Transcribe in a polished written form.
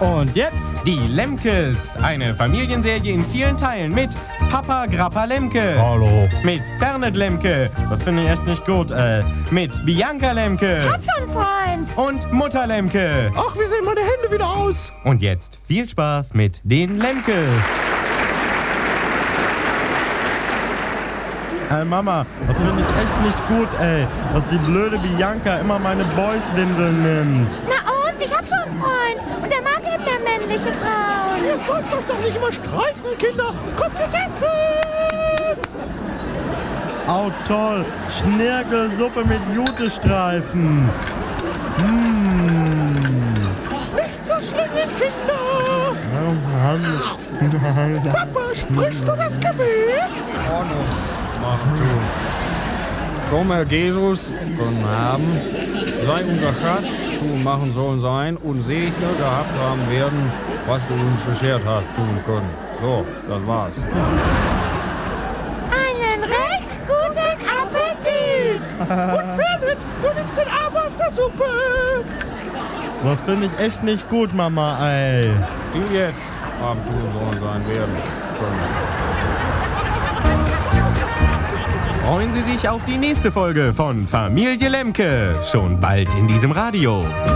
Und jetzt die Lemkes. Eine Familienserie in vielen Teilen mit Papa Grappa Lemke. Hallo. Mit Fernet Lemke. Das finde ich echt nicht gut, Mit Bianca Lemke. Hab schon, Freund. Und Mutter Lemke. Ach, wie sehen meine Hände wieder aus? Und jetzt viel Spaß mit den Lemkes. Mama, das finde ich echt nicht gut, dass die blöde Bianca immer meine Boys-Windeln nimmt. Na und? Ich hab schon einen Freund. Und der mag eben mehr männliche Frauen. Ihr sollt doch nicht immer streiten, Kinder. Kommt jetzt essen! Au toll, Schnirkelsuppe mit Jutestreifen. Nicht so schlingeln, Kinder! Papa, sprichst du das Gebet? Machen tun. Komm, Herr Jesus, guten Abend. Sei unser Gast, tun, machen sollen sein und segne gehabt haben werden, was du uns beschert hast tun können. So, das war's. Einen recht guten Appetit. Und Fernet, du nimmst den Arm aus der Suppe! Das finde ich echt nicht gut, Mama, Die jetzt haben tun sollen sein werden können. Freuen Sie sich auf die nächste Folge von Familie Lemke. Schon bald in diesem Radio.